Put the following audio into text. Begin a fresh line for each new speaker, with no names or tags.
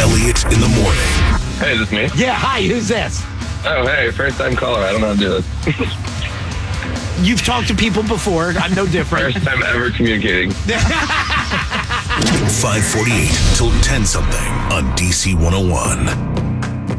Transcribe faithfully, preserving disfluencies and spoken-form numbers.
Elliott in the morning.
Hey, is this me?
Yeah, hi, who's this?
Oh, hey, first time caller. I don't know how to do this.
You've talked to people before. I'm no different.
First time ever communicating.
five forty-eight till ten something on D C one oh one.